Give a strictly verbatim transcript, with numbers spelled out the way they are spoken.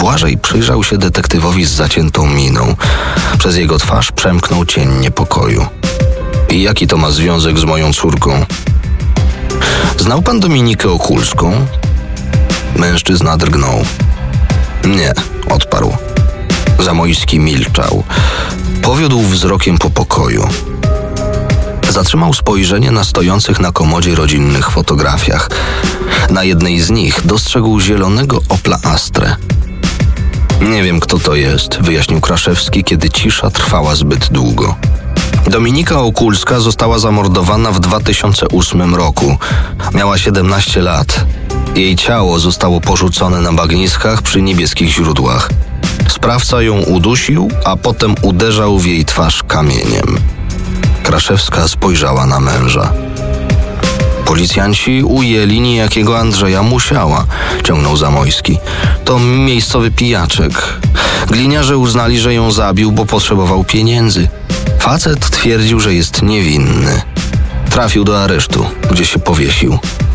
Błażej przyjrzał się detektywowi z zaciętą miną. Przez jego twarz przemknął cień niepokoju. I jaki to ma związek z moją córką? Znał pan Dominikę Okulską? Mężczyzna drgnął. Nie, odparł. Zamojski milczał. Powiódł wzrokiem po pokoju. Zatrzymał spojrzenie na stojących na komodzie rodzinnych fotografiach. Na jednej z nich dostrzegł zielonego Opla Astrę. Nie wiem, kto to jest, wyjaśnił Kraszewski, kiedy cisza trwała zbyt długo. Dominika Okulska została zamordowana w dwa tysiące ósmym roku. Miała siedemnaście lat. Jej ciało zostało porzucone na bagniskach przy Niebieskich Źródłach. Sprawca ją udusił, a potem uderzał w jej twarz kamieniem. Kraszewska spojrzała na męża. Policjanci ujęli niejakiego Andrzeja Musiała, ciągnął Zamojski. To miejscowy pijaczek. Gliniarze uznali, że ją zabił, bo potrzebował pieniędzy. Facet twierdził, że jest niewinny. Trafił do aresztu, gdzie się powiesił.